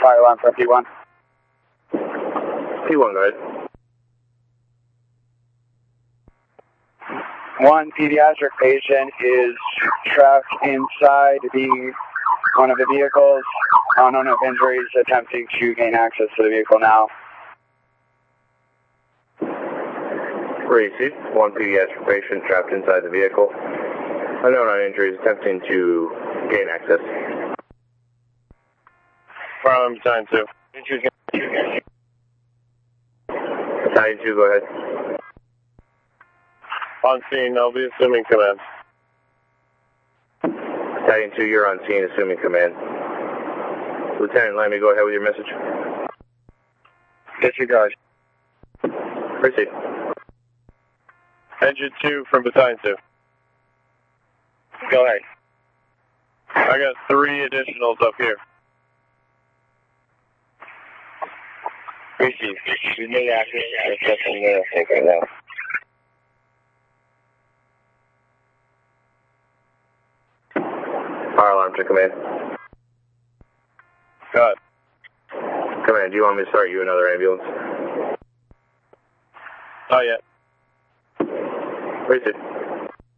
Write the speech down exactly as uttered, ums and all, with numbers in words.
Fire alarm from P one. P one, go ahead. One pediatric patient is trapped inside the one of the vehicles, unknown of injuries, attempting to gain access to the vehicle now. Received. One pediatric patient trapped inside the vehicle, unknown on injuries, attempting to gain access. From Battalion two. Battalion two, go ahead. On scene, I'll be assuming command. Battalion two, you're on scene, assuming command. Lieutenant Lemmy, go ahead with your message. Disregard. Received. Engine two from Battalion two. Go ahead. I got three additionals up here. Received. We may actually access in there right now. Fire alarm to command. Got it. Command, do you want me to start you another ambulance? Not yet. Received.